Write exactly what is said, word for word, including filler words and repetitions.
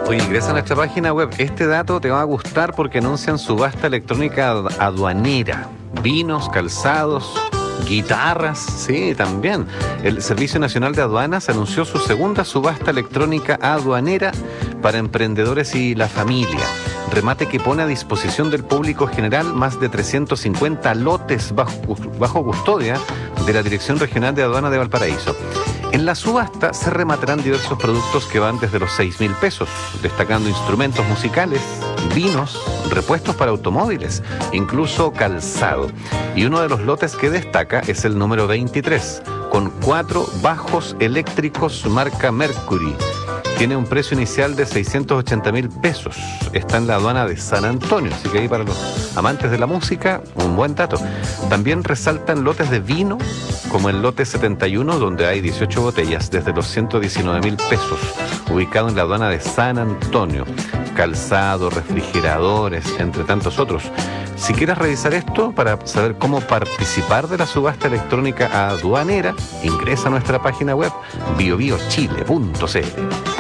Oye, ingresa a nuestra página web. Este dato te va a gustar porque anuncian subasta electrónica ad- aduanera. Vinos, calzados, guitarras, sí, también. El Servicio Nacional de Aduanas anunció su segunda subasta electrónica aduanera para emprendedores y la familia. Remate que pone a disposición del público general más de trescientos cincuenta lotes bajo, bajo custodia de la Dirección Regional de Aduana de Valparaíso. En la subasta se rematarán diversos productos que van desde los seis mil pesos, destacando instrumentos musicales, vinos, repuestos para automóviles, incluso calzado. Y uno de los lotes que destaca es el número veintitrés, con cuatro bajos eléctricos marca Mercury. Tiene un precio inicial de seiscientos ochenta mil pesos. Está en la aduana de San Antonio, así que ahí para los amantes de la música, un buen dato. También resaltan lotes de vino, como el lote setenta y uno, donde hay dieciocho botellas, desde los ciento diecinueve mil pesos, ubicado en la aduana de San Antonio. Calzado, refrigeradores, entre tantos otros. Si quieres revisar esto para saber cómo participar de la subasta electrónica aduanera, ingresa a nuestra página web bio bio chile punto c l.